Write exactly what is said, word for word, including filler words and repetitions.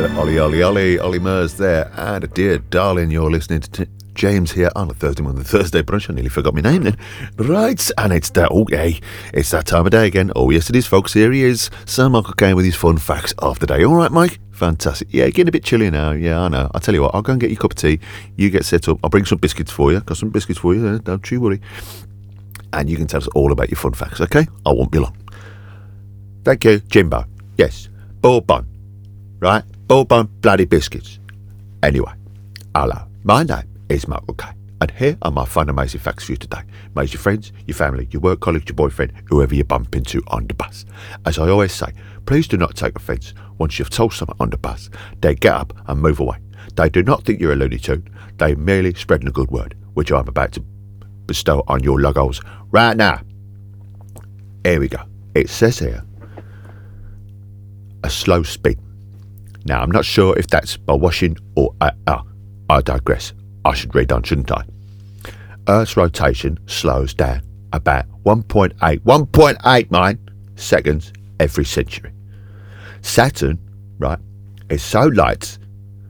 Ollie, Ollie, Ollie, Ollie Murs there. And a dear darling, you're listening to t- James here on a Thursday morning, Thursday brunch. I nearly forgot my name then. Right, and it's that, okay, it's that time of day again. Oh, yes, it is, folks. Here he is, Sir Michael Caine with his fun facts of the day. All right, Mike? Fantastic. Yeah, getting a bit chilly now. Yeah, I know. I'll tell you what, I'll go and get you a cup of tea. You get set up. I'll bring some biscuits for you. Got some biscuits for you. Don't you worry. And you can tell us all about your fun facts, okay? I won't be long. Thank you, Jimbo. Yes, Bourbon. Right? Bourbon bloody biscuits. Anyway, hello. My name is Michael Caine, and here are my fun, amazing facts for you today. Make your friends, your family, your work colleagues, your boyfriend, whoever you bump into on the bus. As I always say, please do not take offence once you've told someone on the bus. They get up and move away. They do not think you're a Looney Tune. They merely spreading a good word, which I'm about to bestow on your logos right now. Here we go. It says here, a slow spin. Now, I'm not sure if that's by washing or... Uh, uh, I digress. I should read on, shouldn't I? Earth's rotation slows down about one point eight, one point eight, mind, seconds every century. Saturn, right, is so light